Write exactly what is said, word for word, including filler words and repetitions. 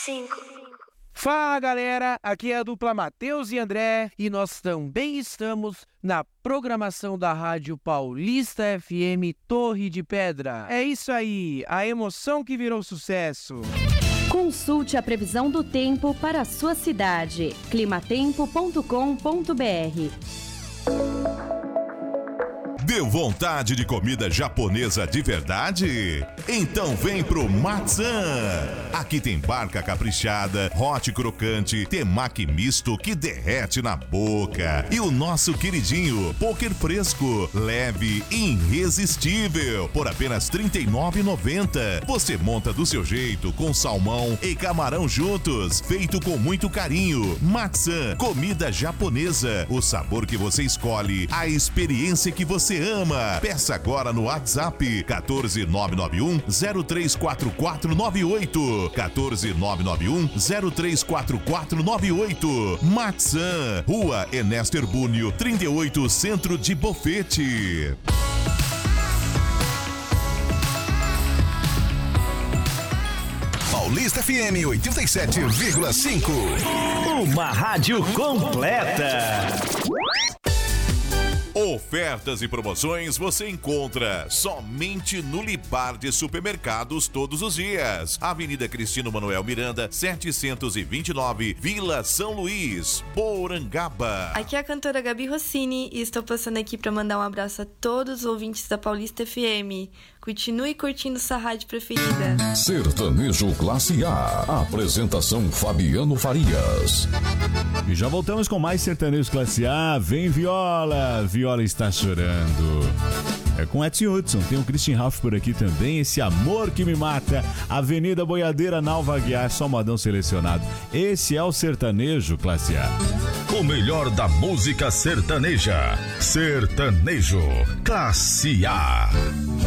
cinco. Fala galera, aqui é a dupla Matheus e André e nós também estamos na programação da Rádio Paulista F M Torre de Pedra. É isso aí, a emoção que virou sucesso. Consulte a previsão do tempo para a sua cidade, climatempo ponto com ponto br. Deu vontade de comida japonesa de verdade? Então vem pro Matzan! Aqui tem barca caprichada, hot crocante, temaki misto que derrete na boca. E o nosso queridinho, poker fresco, leve e irresistível, por apenas trinta e nove reais e noventa centavos. Você monta do seu jeito, com salmão e camarão juntos, feito com muito carinho. Matzan, comida japonesa, o sabor que você escolhe, a experiência que você ama. Peça agora no WhatsApp quatorze nove nove um zero três quatro quatro nove oito. quatorze nove nove um zero três quatro quatro nove oito. Matzan, Rua Ernesto Búnio, trinta e oito, Centro de Bofete. Paulista F M oitenta e sete vírgula cinco. Uma rádio completa. Ofertas e promoções você encontra somente no Libar de Supermercados todos os dias. Avenida Cristino Manuel Miranda, setecentos e vinte e nove, Vila São Luís, Porangaba. Aqui é a cantora Gabi Rossini e estou passando aqui para mandar um abraço a todos os ouvintes da Paulista F M. Continue curtindo sua rádio preferida. Sertanejo Classe A. Apresentação Fabiano Farias. E já voltamos com mais Sertanejo Classe A. Vem Viola, Viola está chorando. É com Edson Hudson, tem o Christian Ralph por aqui também. Esse Amor que Me Mata, Avenida Boiadeira, Nalva Aguiar, só modão selecionado. Esse é o Sertanejo Classe A. O melhor da música sertaneja. Sertanejo Classe A.